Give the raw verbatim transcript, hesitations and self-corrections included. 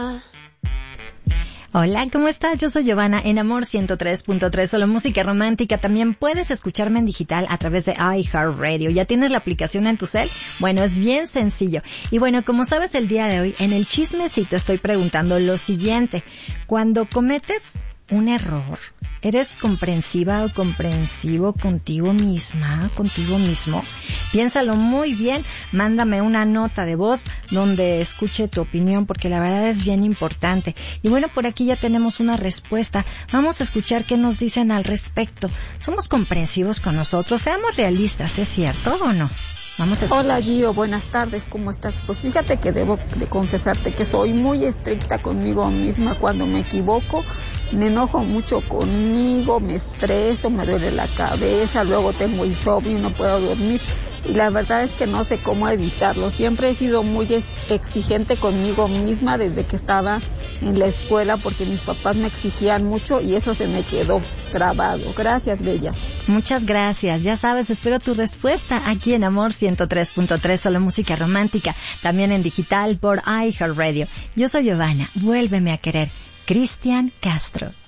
Hola, ¿cómo estás? Yo soy Giovanna en Amor ciento tres punto tres, solo música romántica. También puedes escucharme en digital a través de iHeartRadio. ¿Ya tienes la aplicación en tu cel? Bueno, es bien sencillo. Y bueno, como sabes, el día de hoy en el chismecito estoy preguntando lo siguiente. Cuando cometes un error, ¿eres comprensiva o comprensivo contigo misma, contigo mismo? Piénsalo muy bien, mándame una nota de voz donde escuche tu opinión, porque la verdad es bien importante. Y bueno, por aquí ya tenemos una respuesta. Vamos a escuchar qué nos dicen al respecto. ¿Somos comprensivos con nosotros? Seamos realistas, ¿es cierto o no? Vamos a escuchar. Hola Gio, buenas tardes, ¿cómo estás? Pues fíjate que debo de confesarte que soy muy estricta conmigo misma. Cuando me equivoco, me enojo mucho conmigo, me estreso, me duele la cabeza, luego tengo insomnio, no puedo dormir y la verdad es que no sé cómo evitarlo. Siempre he sido muy exigente conmigo misma desde que estaba en la escuela porque mis papás me exigían mucho y eso se me quedó grabado. Gracias, Bella. Muchas gracias. Ya sabes, espero tu respuesta aquí en Amor ciento tres punto tres, solo música romántica, también en digital por iHeartRadio. Yo soy Giovanna, vuélveme a querer. Cristian Castro.